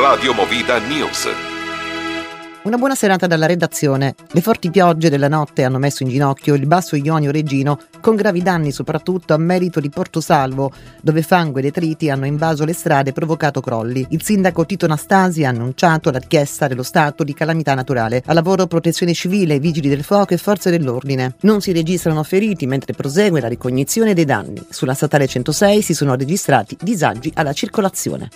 Radio Movida News. Una buona serata dalla redazione. Le forti piogge della notte hanno messo in ginocchio il Basso Ionio reggino, con gravi danni soprattutto a merito di Portosalvo, dove fango e detriti hanno invaso le strade e provocato crolli. Il sindaco Tito Nastasi ha annunciato la richiesta dello stato di calamità naturale. A lavoro Protezione Civile, Vigili del Fuoco e Forze dell'Ordine. Non si registrano feriti mentre prosegue la ricognizione dei danni. Sulla statale 106 si sono registrati disagi alla circolazione.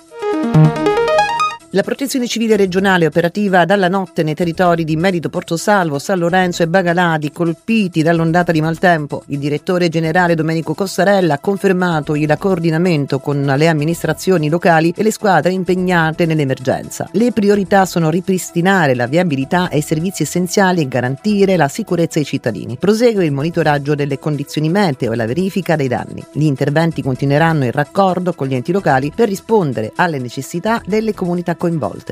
La Protezione Civile regionale operativa dalla notte nei territori di Merito Portosalvo, San Lorenzo e Bagaladi, colpiti dall'ondata di maltempo. Il direttore generale Domenico Cossarella ha confermato il coordinamento con le amministrazioni locali e le squadre impegnate nell'emergenza. Le priorità sono ripristinare la viabilità e i servizi essenziali e garantire la sicurezza ai cittadini. Prosegue il monitoraggio delle condizioni meteo e la verifica dei danni. Gli interventi continueranno in raccordo con gli enti locali per rispondere alle necessità delle comunità coinvolte.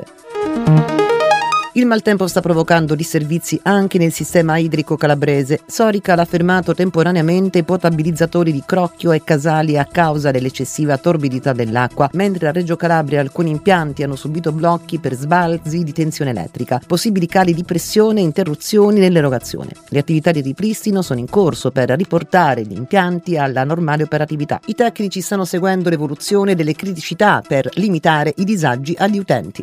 Il maltempo sta provocando disservizi anche nel sistema idrico calabrese. Sorical ha fermato temporaneamente i potabilizzatori di Crocchio e Casali a causa dell'eccessiva torbidità dell'acqua, mentre a Reggio Calabria alcuni impianti hanno subito blocchi per sbalzi di tensione elettrica, possibili cali di pressione e interruzioni nell'erogazione. Le attività di ripristino sono in corso per riportare gli impianti alla normale operatività. I tecnici stanno seguendo l'evoluzione delle criticità per limitare i disagi agli utenti.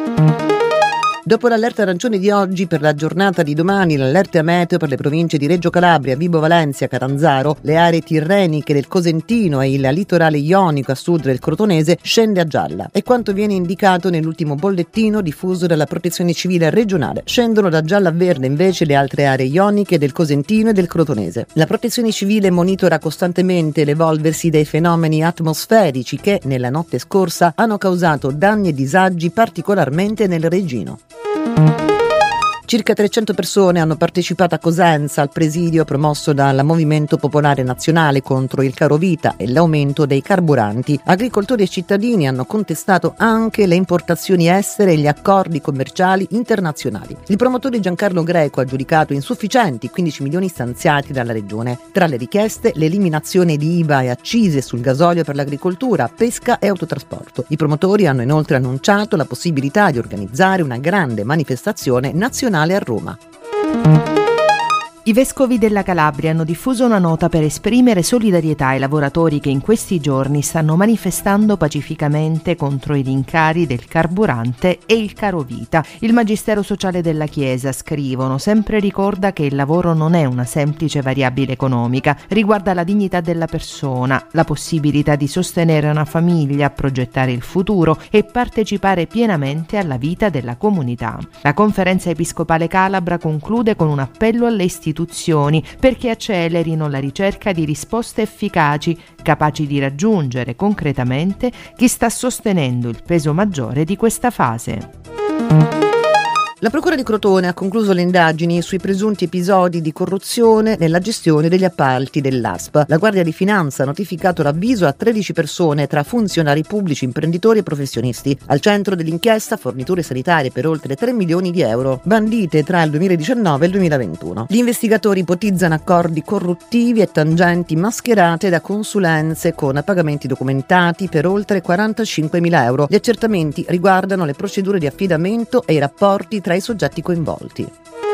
Dopo l'allerta arancione di oggi, per la giornata di domani l'allerta meteo per le province di Reggio Calabria, Vibo Valentia, Catanzaro, le aree tirreniche del Cosentino e il litorale ionico a sud del Crotonese scende a gialla. È quanto viene indicato nell'ultimo bollettino diffuso dalla Protezione Civile regionale. Scendono da gialla a verde invece le altre aree ioniche del Cosentino e del Crotonese. La Protezione Civile monitora costantemente l'evolversi dei fenomeni atmosferici che, nella notte scorsa, hanno causato danni e disagi particolarmente nel Reggino. Circa 300 persone hanno partecipato a Cosenza al presidio promosso dal Movimento Popolare Nazionale contro il carovita e l'aumento dei carburanti. Agricoltori e cittadini hanno contestato anche le importazioni estere e gli accordi commerciali internazionali. Il promotore Giancarlo Greco ha giudicato insufficienti i 15 milioni stanziati dalla Regione. Tra le richieste, l'eliminazione di IVA e accise sul gasolio per l'agricoltura, pesca e autotrasporto. I promotori hanno inoltre annunciato la possibilità di organizzare una grande manifestazione nazionale a Roma. I vescovi della Calabria hanno diffuso una nota per esprimere solidarietà ai lavoratori che in questi giorni stanno manifestando pacificamente contro i rincari del carburante e il carovita. Il Magistero Sociale della Chiesa, scrivono, sempre ricorda che il lavoro non è una semplice variabile economica, riguarda la dignità della persona, la possibilità di sostenere una famiglia, progettare il futuro e partecipare pienamente alla vita della comunità. La Conferenza Episcopale Calabra conclude con un appello alle istituzioni perché accelerino la ricerca di risposte efficaci, capaci di raggiungere concretamente chi sta sostenendo il peso maggiore di questa fase. La Procura di Crotone ha concluso le indagini sui presunti episodi di corruzione nella gestione degli appalti dell'ASP. La Guardia di Finanza ha notificato l'avviso a 13 persone tra funzionari pubblici, imprenditori e professionisti. Al centro dell'inchiesta forniture sanitarie per oltre 3 milioni di euro, bandite tra il 2019 e il 2021. Gli investigatori ipotizzano accordi corruttivi e tangenti mascherate da consulenze con pagamenti documentati per oltre 45.000 euro. Gli accertamenti riguardano le procedure di affidamento e i rapporti tra i soggetti coinvolti.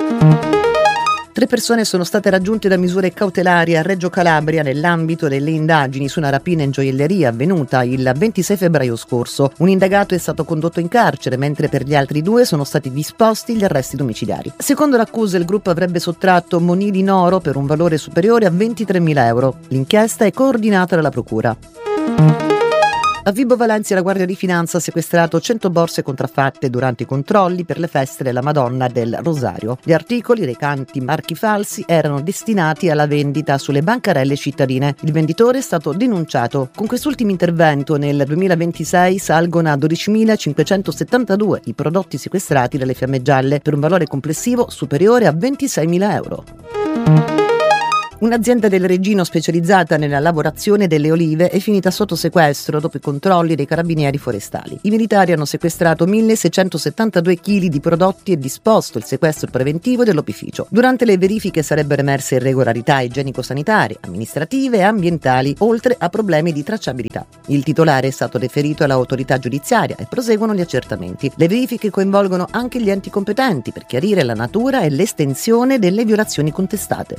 3 persone sono state raggiunte da misure cautelari a Reggio Calabria nell'ambito delle indagini su una rapina in gioielleria avvenuta il 26 febbraio scorso. Un indagato è stato condotto in carcere, mentre per gli altri 2 sono stati disposti gli arresti domiciliari. Secondo l'accusa, il gruppo avrebbe sottratto monili in oro per un valore superiore a 23.000 euro. L'inchiesta è coordinata dalla Procura. A Vibo Valentia la Guardia di Finanza ha sequestrato 100 borse contraffatte durante i controlli per le feste della Madonna del Rosario. Gli articoli recanti marchi falsi erano destinati alla vendita sulle bancarelle cittadine. Il venditore è stato denunciato. Con quest'ultimo intervento nel 2026 salgono a 12.572 i prodotti sequestrati dalle Fiamme Gialle per un valore complessivo superiore a 26.000 euro. Un'azienda del Regino specializzata nella lavorazione delle olive è finita sotto sequestro dopo i controlli dei carabinieri forestali. I militari hanno sequestrato 1672 kg di prodotti e disposto il sequestro preventivo dell'opificio. Durante le verifiche sarebbero emerse irregolarità igienico-sanitarie, amministrative e ambientali, oltre a problemi di tracciabilità. Il titolare è stato deferito all'autorità giudiziaria e proseguono gli accertamenti. Le verifiche coinvolgono anche gli enti competenti per chiarire la natura e l'estensione delle violazioni contestate.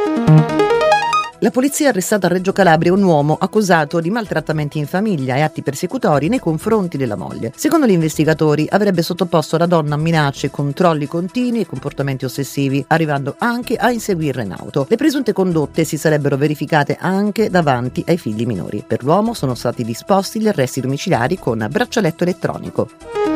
La polizia ha arrestato a Reggio Calabria un uomo accusato di maltrattamenti in famiglia e atti persecutori nei confronti della moglie. Secondo gli investigatori avrebbe sottoposto la donna a minacce, controlli continui e comportamenti ossessivi, arrivando anche a inseguirla in auto. Le presunte condotte si sarebbero verificate anche davanti ai figli minori. Per l'uomo sono stati disposti gli arresti domiciliari con braccialetto elettronico.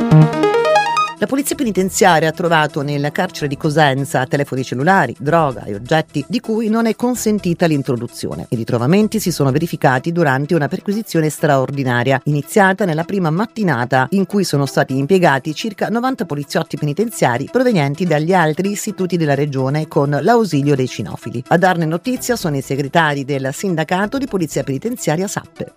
La polizia penitenziaria ha trovato nel carcere di Cosenza telefoni cellulari, droga e oggetti di cui non è consentita l'introduzione. I ritrovamenti si sono verificati durante una perquisizione straordinaria, iniziata nella prima mattinata, in cui sono stati impiegati circa 90 poliziotti penitenziari provenienti dagli altri istituti della regione con l'ausilio dei cinofili. A darne notizia sono i segretari del sindacato di polizia penitenziaria SAPPE.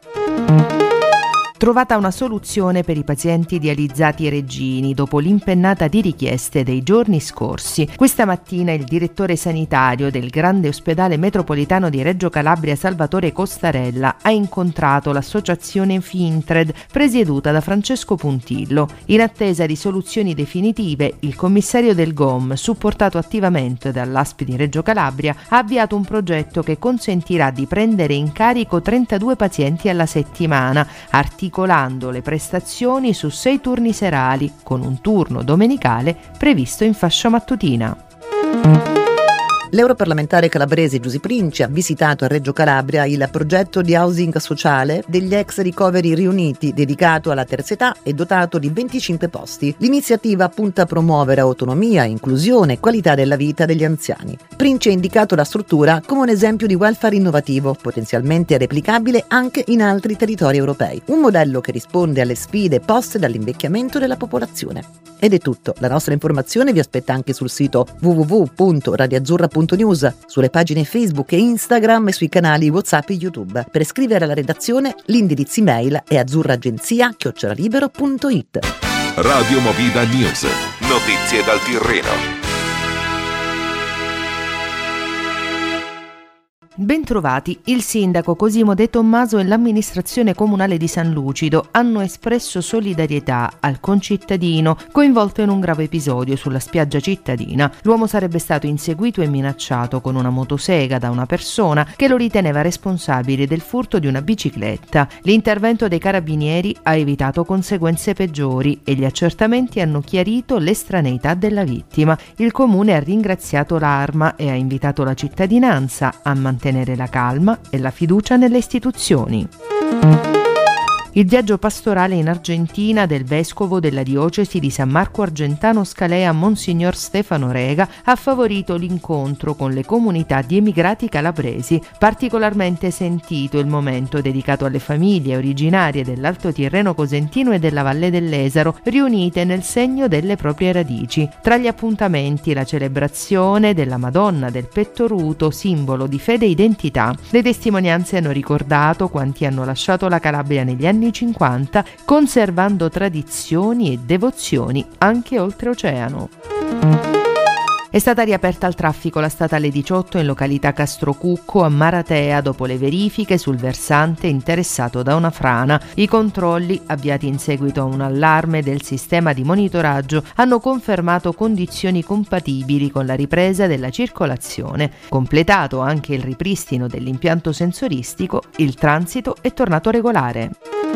Trovata una soluzione per i pazienti dializzati reggini dopo l'impennata di richieste dei giorni scorsi. Questa mattina il direttore sanitario del grande ospedale metropolitano di Reggio Calabria, Salvatore Costarella, ha incontrato l'associazione Fintred, presieduta da Francesco Puntillo. In attesa di soluzioni definitive, il commissario del GOM, supportato attivamente dall'ASP di Reggio Calabria, ha avviato un progetto che consentirà di prendere in carico 32 pazienti alla settimana, articolando le prestazioni su 6 turni serali, con un turno domenicale previsto in fascia mattutina. L'europarlamentare calabrese Giusy Princi ha visitato a Reggio Calabria il progetto di housing sociale degli ex ricoveri riuniti, dedicato alla terza età e dotato di 25 posti. L'iniziativa punta a promuovere autonomia, inclusione e qualità della vita degli anziani. Princi ha indicato la struttura come un esempio di welfare innovativo, potenzialmente replicabile anche in altri territori europei. Un modello che risponde alle sfide poste dall'invecchiamento della popolazione. Ed è tutto. La nostra informazione vi aspetta anche sul sito www.radioazzurra.news, sulle pagine Facebook e Instagram e sui canali WhatsApp e YouTube. Per scrivere alla redazione l'indirizzo email è azzurragenzia@libero.it. Radio Movida News. Notizie dal Tirreno. Bentrovati, il sindaco Cosimo De Tommaso e l'amministrazione comunale di San Lucido hanno espresso solidarietà al concittadino coinvolto in un grave episodio sulla spiaggia cittadina. L'uomo sarebbe stato inseguito e minacciato con una motosega da una persona che lo riteneva responsabile del furto di una bicicletta. L'intervento dei carabinieri ha evitato conseguenze peggiori e gli accertamenti hanno chiarito l'estraneità della vittima. Il comune ha ringraziato l'Arma e ha invitato la cittadinanza a mantenere la calma e la fiducia nelle istituzioni. Il viaggio pastorale in Argentina del vescovo della diocesi di San Marco Argentano Scalea, Monsignor Stefano Rega, ha favorito l'incontro con le comunità di emigrati calabresi. Particolarmente sentito il momento dedicato alle famiglie originarie dell'Alto Tirreno Cosentino e della Valle dell'Esaro, riunite nel segno delle proprie radici. Tra gli appuntamenti la celebrazione della Madonna del Pettoruto, simbolo di fede e identità. Le testimonianze hanno ricordato quanti hanno lasciato la Calabria negli anni 50, conservando tradizioni e devozioni anche oltreoceano. È stata riaperta al traffico la statale 18 in località Castrocucco a Maratea dopo le verifiche sul versante interessato da una frana. I controlli, avviati in seguito a un allarme del sistema di monitoraggio, hanno confermato condizioni compatibili con la ripresa della circolazione. Completato anche il ripristino dell'impianto sensoristico, il transito è tornato regolare.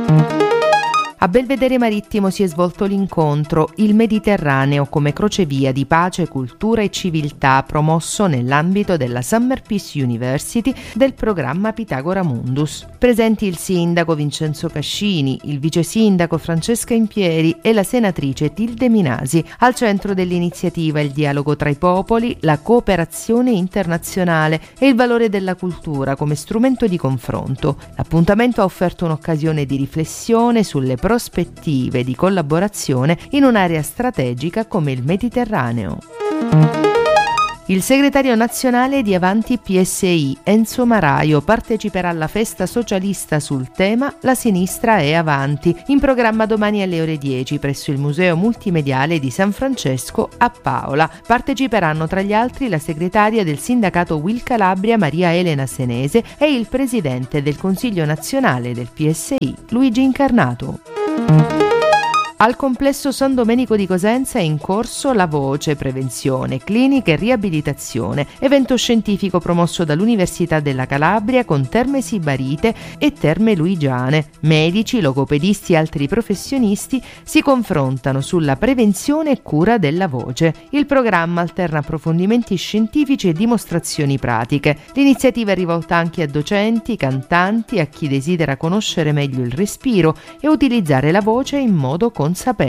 A Belvedere Marittimo si è svolto l'incontro Il Mediterraneo come crocevia di pace, cultura e civiltà, promosso nell'ambito della Summer Peace University del programma Pitagora Mundus. Presenti il sindaco Vincenzo Cascini, il vice sindaco Francesca Impieri e la senatrice Tilde Minasi. Al centro dell'iniziativa il dialogo tra i popoli, la cooperazione internazionale e il valore della cultura come strumento di confronto. L'appuntamento ha offerto un'occasione di riflessione sulle prospettive di collaborazione in un'area strategica come il Mediterraneo. Il segretario nazionale di Avanti PSI, Enzo Maraio, parteciperà alla festa socialista sul tema La sinistra è avanti, in programma domani alle ore 10 presso il Museo Multimediale di San Francesco a Paola. Parteciperanno tra gli altri la segretaria del sindacato Will Calabria Maria Elena Senese e il presidente del Consiglio nazionale del PSI Luigi Incarnato. Al complesso San Domenico di Cosenza è in corso La Voce, prevenzione, clinica e riabilitazione, evento scientifico promosso dall'Università della Calabria con Terme Sibarite e Terme Luigiane. Medici, logopedisti e altri professionisti si confrontano sulla prevenzione e cura della voce. Il programma alterna approfondimenti scientifici e dimostrazioni pratiche. L'iniziativa è rivolta anche a docenti, cantanti, a chi desidera conoscere meglio il respiro e utilizzare la voce in modo consapevole.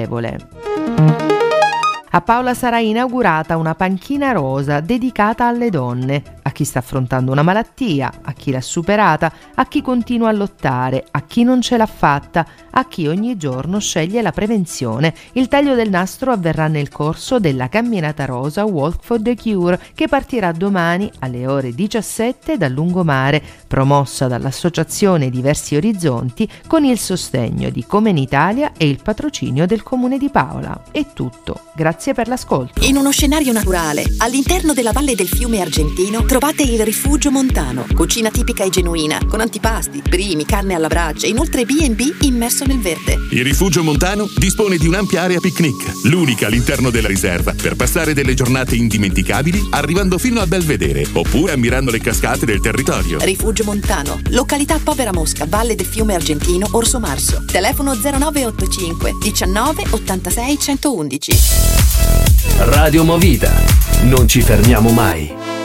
A Paola sarà inaugurata una panchina rosa dedicata alle donne, a chi sta affrontando una malattia, a chi l'ha superata, a chi continua a lottare, a chi non ce l'ha fatta, a chi ogni giorno sceglie la prevenzione. Il taglio del nastro avverrà nel corso della camminata rosa Walk for the Cure, che partirà domani alle ore 17 dal lungomare, promossa dall'associazione Diversi Orizzonti con il sostegno di Come in Italia e il patrocinio del Comune di Paola. È tutto. Grazie per l'ascolto. In uno scenario naturale, all'interno della valle del fiume Argentino, trovate il Rifugio Montano, cucina tipica e genuina, con antipasti, primi, carne alla brace, inoltre B&B immerso nel verde. Il Rifugio Montano dispone di un'ampia area picnic, l'unica all'interno della riserva, per passare delle giornate indimenticabili arrivando fino a Belvedere, oppure ammirando le cascate del territorio. Rifugio Montano, località Povera Mosca, valle del fiume Argentino, Orso Marso. Telefono 0985 19 86 111. Radio Movida. Non ci fermiamo mai.